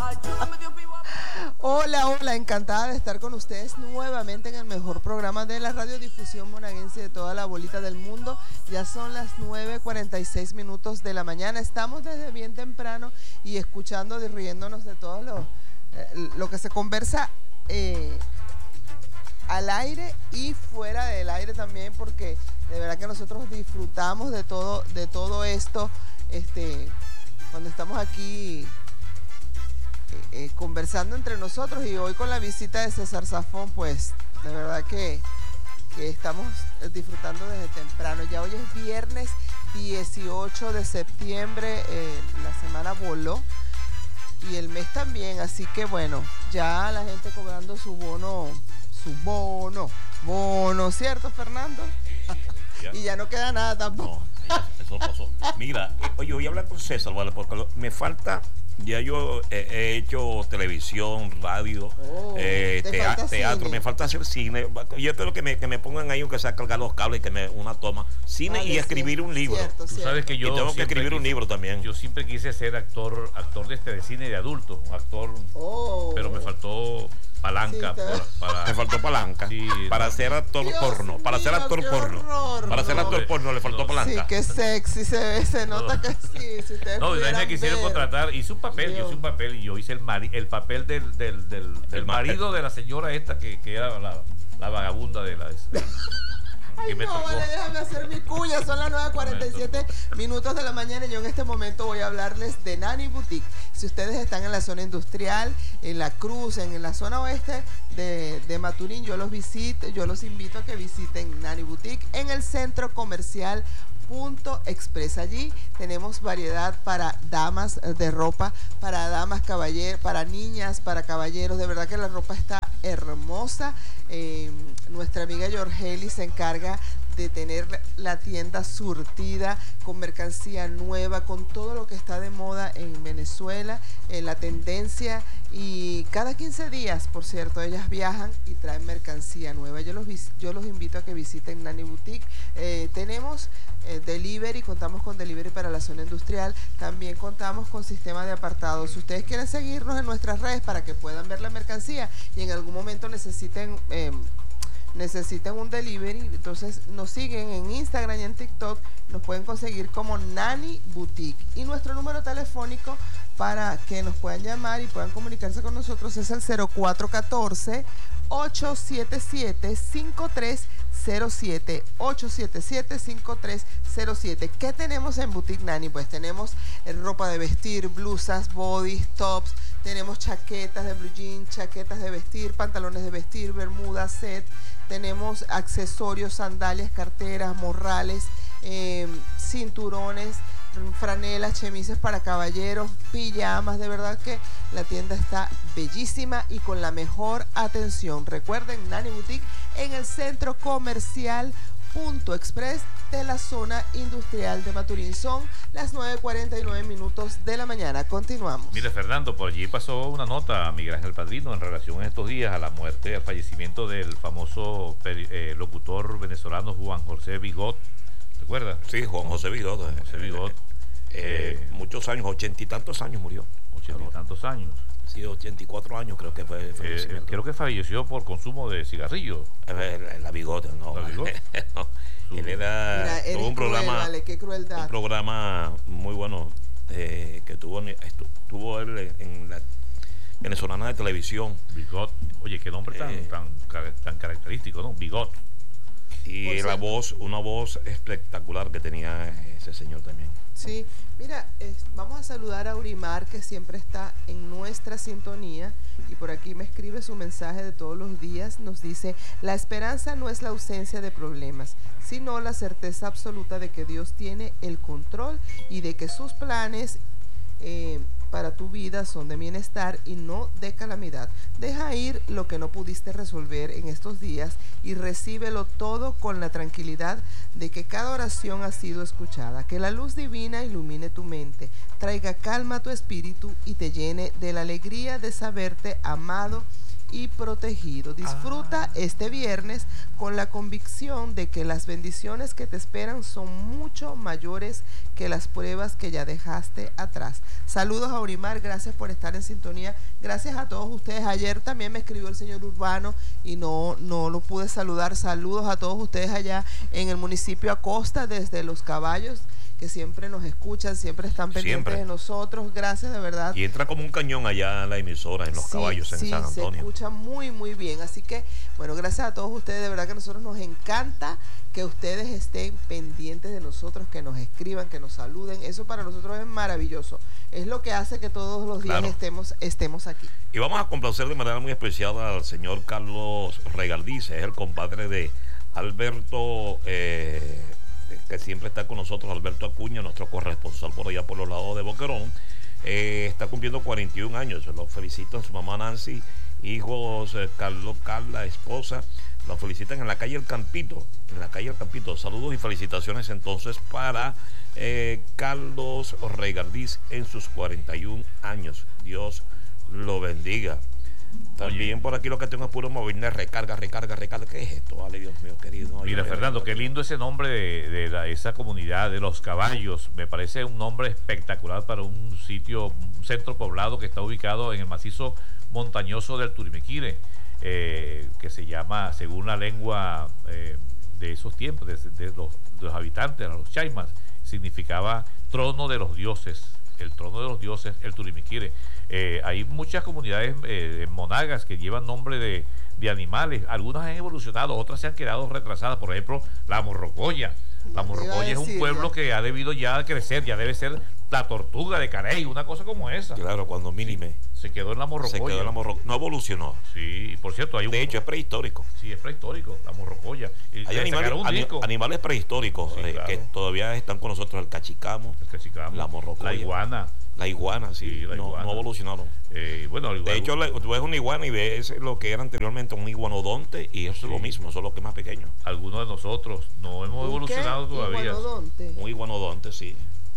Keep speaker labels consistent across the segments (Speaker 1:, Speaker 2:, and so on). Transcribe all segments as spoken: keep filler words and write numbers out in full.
Speaker 1: Hola, hola, encantada de estar con ustedes nuevamente en el mejor programa de la radiodifusión monaguense de toda la bolita del mundo. Ya son las nueve cuarenta y seis minutos de la mañana. Estamos desde bien temprano y escuchando y riéndonos de todo lo, eh, lo que se conversa eh, al aire y fuera del aire también, porque de verdad que nosotros disfrutamos de todo, de todo esto este, cuando estamos aquí Eh, eh, conversando entre nosotros. Y hoy con la visita de César Zafón, pues de verdad que, que estamos disfrutando desde temprano. Ya hoy es viernes dieciocho de septiembre, eh, la semana voló y el mes también, así que bueno, ya la gente cobrando su bono, su bono, bono, ¿cierto, Fernando?
Speaker 2: Ya.
Speaker 1: Y ya no queda nada tampoco.
Speaker 2: No, ya, eso pasó. Mira, eh, oye, voy a hablar con César, ¿vale? Porque lo, me falta. Ya yo he, he hecho televisión, radio,
Speaker 1: Oh,
Speaker 2: eh,
Speaker 1: te
Speaker 2: tea-
Speaker 1: falta
Speaker 2: teatro,
Speaker 1: cine.
Speaker 2: me falta hacer cine. Yo espero que me, que me pongan ahí, aunque sea cargar los cables y que me una toma. Cine
Speaker 1: Vale,
Speaker 2: y escribir
Speaker 1: sí,
Speaker 2: un libro.
Speaker 1: cierto,
Speaker 3: Tú sabes que
Speaker 2: Y
Speaker 3: yo
Speaker 2: tengo que
Speaker 3: siempre
Speaker 2: escribir un
Speaker 3: quise-
Speaker 2: libro también.
Speaker 3: Yo siempre quise ser actor, actor de este de cine de adultos, un actor,
Speaker 1: Oh.
Speaker 3: pero me faltó palanca
Speaker 1: Sí, te-
Speaker 3: por- para.
Speaker 2: Me faltó palanca
Speaker 3: Sí,
Speaker 2: para
Speaker 3: no.
Speaker 2: ser actor
Speaker 1: Dios
Speaker 2: porno. Para ser
Speaker 1: mío,
Speaker 2: actor
Speaker 1: qué
Speaker 2: porno.
Speaker 1: horror,
Speaker 2: Para ser
Speaker 1: no.
Speaker 2: actor porno le faltó
Speaker 3: No,
Speaker 2: palanca.
Speaker 1: Sí, qué sexy se ve, se nota
Speaker 3: No.
Speaker 1: que sí. Si ustedes
Speaker 3: No, y
Speaker 1: pudieran
Speaker 3: me quisieron
Speaker 1: ver.
Speaker 3: contratar, hice un papel, yo
Speaker 1: Dios.
Speaker 3: hice un papel y yo hice el, mari- el papel del, del, del, del
Speaker 2: El ma-
Speaker 3: marido de la señora esta que, que era la, la vagabunda de la. de-
Speaker 1: Ay,
Speaker 3: que me
Speaker 1: no,
Speaker 3: tocó.
Speaker 1: vale, déjame hacer mi cuña. Son las nueve cuarenta y siete minutos de la mañana y yo en este momento voy a hablarles de Nani Boutique. Si ustedes están en la zona industrial, en La Cruz, en la zona oeste de, de Maturín, yo los visito, yo los invito a que visiten Nani Boutique en el centro comercial Punto Express. Allí tenemos variedad para damas de ropa, para damas, caballeros, para niñas, para caballeros. De verdad que la ropa está hermosa. Eh, nuestra amiga Yorgeli se encarga de tener la tienda surtida con mercancía nueva, con todo lo que está de moda en Venezuela, en la tendencia, y cada quince días, por cierto, ellas viajan y traen mercancía nueva. Yo los, yo los invito a que visiten Nani Boutique. Eh, tenemos eh, delivery, contamos con delivery para la zona industrial, también contamos con sistema de apartados. Si ustedes quieren seguirnos en nuestras redes para que puedan ver la mercancía y en algún momento necesiten eh, necesiten un delivery, entonces nos siguen en Instagram y en TikTok, nos pueden conseguir como Nani Boutique, y nuestro número telefónico para que nos puedan llamar y puedan comunicarse con nosotros es el cero cuatro uno cuatro, ocho siete siete, cinco tres cero siete, ocho siete siete, cinco tres cero siete. ¿Qué tenemos en Boutique Nani? Pues tenemos eh, ropa de vestir, blusas, bodies, tops, tenemos chaquetas de blue jean, chaquetas de vestir, pantalones de vestir, bermudas, set, tenemos accesorios, sandalias, carteras, morrales, eh, cinturones, franelas, chemises para caballeros, pijamas. De verdad que la tienda está bellísima y con la mejor atención. Recuerden, Nani Boutique en el centro comercial Punto Express de la zona industrial de Maturín. Son las nueve cuarenta y nueve minutos de la mañana. Continuamos.
Speaker 3: Mire, Fernando, por allí pasó una nota, Miguel Ángel Padrino, en relación a estos días a la muerte, al fallecimiento del famoso peri- eh, locutor venezolano Juan José Bigot. ¿Recuerdas?
Speaker 2: Sí, Juan José Bigot.
Speaker 3: Juan José Bigot.
Speaker 2: Eh,
Speaker 3: Eh,
Speaker 2: muchos años, ochenta y tantos años murió.
Speaker 3: Ochenta y tantos años.
Speaker 2: Sí, ochenta y cuatro años creo que fue el
Speaker 3: Eh,
Speaker 2: fallecimiento.
Speaker 3: creo que falleció por consumo de cigarrillos.
Speaker 2: Eh, La, la Bigote, no.
Speaker 3: ¿La Bigot?
Speaker 2: No.
Speaker 3: Su-
Speaker 2: Él era
Speaker 1: Mira, eres
Speaker 2: tuvo un
Speaker 1: cruel,
Speaker 2: programa,
Speaker 1: vale, qué crueldad.
Speaker 2: un programa muy bueno eh, que tuvo, estu- tuvo él en la venezolana de televisión.
Speaker 3: Bigot. Oye, qué nombre tan,
Speaker 2: Eh.
Speaker 3: tan, car- tan característico, ¿no? Bigot.
Speaker 2: Y
Speaker 1: Por
Speaker 2: la
Speaker 1: cierto.
Speaker 2: voz, una voz espectacular que tenía ese señor también.
Speaker 1: Sí, mira, es- vamos a saludar a Aurimar, que siempre está en nuestra sintonía, y por aquí me escribe su mensaje de todos los días. Nos dice: la esperanza no es la ausencia de problemas, sino la certeza absoluta de que Dios tiene el control y de que sus planes eh, para tu vida son de bienestar y no de calamidad. Deja ir lo que no pudiste resolver en estos días y recíbelo todo con la tranquilidad de que cada oración ha sido escuchada. Que la luz divina ilumine tu mente, traiga calma a tu espíritu y te llene de la alegría de saberte amado y protegido. Disfruta ah. este viernes con la convicción de que las bendiciones que te esperan son mucho mayores que las pruebas que ya dejaste atrás. Saludos a Urimar, gracias por estar en sintonía. Gracias a todos ustedes. Ayer también me escribió el señor Urbano y no, no lo pude saludar. Saludos a todos ustedes allá en el municipio Acosta, desde Los Caballos, que siempre nos escuchan, siempre están pendientes siempre. de nosotros. Gracias, de verdad.
Speaker 2: Y entra como un cañón allá en la emisora, en Los sí, Caballos, en
Speaker 1: sí,
Speaker 2: San Antonio.
Speaker 1: Se escucha muy, muy bien. Así que, bueno, gracias a todos ustedes. De verdad que a nosotros nos encanta que ustedes estén pendientes de nosotros, que nos escriban, que nos saluden. Eso para nosotros es maravilloso. Es lo que hace que todos los días claro. estemos, estemos aquí.
Speaker 2: Y vamos a complacer de manera muy especial al señor Carlos Regaldiz, es el compadre de Alberto, eh, que siempre está con nosotros, Alberto Acuña, nuestro corresponsal por allá por los lados de Boquerón. Eh, está cumpliendo cuarenta y un años. Lo felicitan su mamá Nancy, hijos eh, Carlos, Carla, esposa. Lo felicitan en la calle El Campito. En la calle El Campito. Saludos y felicitaciones entonces para eh, Carlos Regaldiz en sus cuarenta y un años. Dios lo bendiga. También Oye. por aquí lo que tengo es puro móvil, recarga, recarga, recarga. ¿Qué es esto? Vale, Dios mío, querido.
Speaker 3: Oye, Mira, Fernando, qué lindo ese nombre de, de la, esa comunidad de Los Caballos. Me parece un nombre espectacular para un sitio, un centro poblado que está ubicado en el macizo montañoso del Turimequire, eh, que se llama, según la lengua eh, de esos tiempos, de, de, los, de los habitantes, los chaimas, significaba trono de los dioses. El trono de los dioses, el Turimequire. Eh, hay muchas comunidades eh, monagas que llevan nombre de, de animales. Algunas han evolucionado, otras se han quedado retrasadas. Por ejemplo, la Morrocoya. La Morrocoya es un pueblo que ha debido ya crecer, ya debe ser la tortuga de Carey, una cosa como esa.
Speaker 2: Claro, cuando mínime.
Speaker 3: Sí, se quedó en la Morrocoya. Se quedó en la
Speaker 2: Morrocoya. No evolucionó.
Speaker 3: Sí, por cierto, hay un...
Speaker 2: De hecho, es prehistórico.
Speaker 3: Sí, es prehistórico, la Morrocoya. Y
Speaker 2: hay animales, anim, animales prehistóricos sí, eh, claro. que todavía están con nosotros, el cachicamo,
Speaker 3: el cachicamo,
Speaker 2: la Morrocoya,
Speaker 3: la iguana.
Speaker 2: La iguana, sí, sí la no, iguana. no evolucionaron.
Speaker 3: Eh, bueno,
Speaker 2: de hecho, le, tú ves una iguana y ves lo que era anteriormente un iguanodonte y eso sí. es lo mismo, eso es lo que es más pequeño.
Speaker 3: Algunos de nosotros no hemos evolucionado
Speaker 1: qué?
Speaker 3: todavía.
Speaker 1: ¿Iguanodonte?
Speaker 2: Un iguanodonte, sí.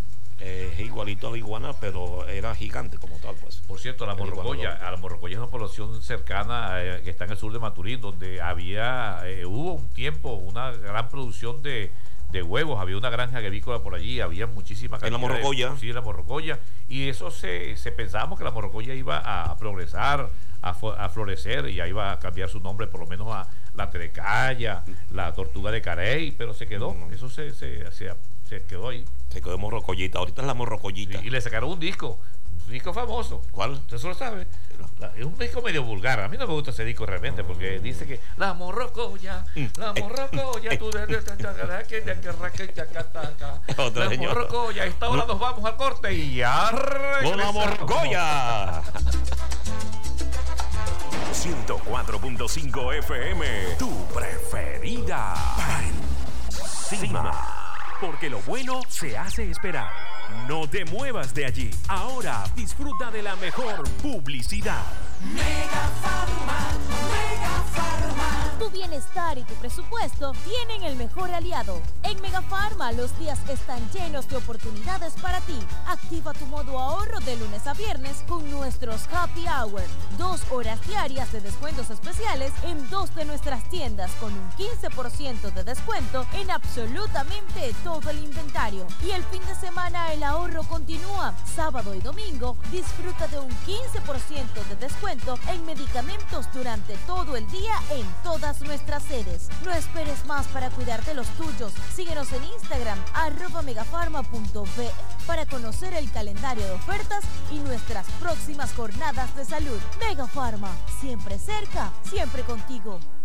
Speaker 2: Eh, es igualito a la iguana, pero era gigante como tal, pues.
Speaker 3: Por cierto, la Morrocoya, a la Morrocoya es una población cercana eh, que está en el sur de Maturín, donde había, eh, hubo un tiempo, una gran producción de de huevos, había una granja agrícola por allí, había muchísima cantidad.
Speaker 2: En la Morrocoya.
Speaker 3: De, sí, en la Morrocoya. Y eso se, se pensábamos que la Morrocoya iba a progresar, a, a florecer, y ya iba a cambiar su nombre, por lo menos a la Terecaya, la Tortuga de Carey, pero se quedó, mm. eso se, se, se, se quedó ahí.
Speaker 2: Se quedó Morrocoyita, ahorita es la Morrocoyita.
Speaker 3: Sí, y le sacaron un disco, un disco famoso.
Speaker 2: ¿Cuál?
Speaker 3: Usted solo sabe. La, es un disco medio vulgar. A mí no me gusta ese disco realmente porque dice que la Morrocoya, la Morrocoya, tú de la Morrocoya, a esta hora nos vamos al corte y ya
Speaker 2: con la Morrocoya.
Speaker 4: ciento cuatro punto cinco F M, tu preferida. Encima. Porque lo bueno se hace esperar. No te muevas de allí. Ahora disfruta de la mejor publicidad.
Speaker 5: Mega Pharma, Mega Pharma. Tu bienestar y tu presupuesto tienen el mejor aliado. En Mega Pharma los días están llenos de oportunidades para ti. Activa tu modo ahorro de lunes a viernes con nuestros Happy Hour. Dos horas diarias de descuentos especiales en dos de nuestras tiendas con un quince por ciento de descuento en absolutamente todo el inventario. Y el fin de semana el ahorro continúa. Sábado y domingo disfruta de un quince por ciento de descuento en medicamentos durante todo el día en todas nuestras sedes. No esperes más para cuidar de los tuyos. Síguenos en Instagram, arroba megafarma punto ve para conocer el calendario de ofertas y nuestras próximas jornadas de salud. Mega Pharma, siempre cerca, siempre contigo.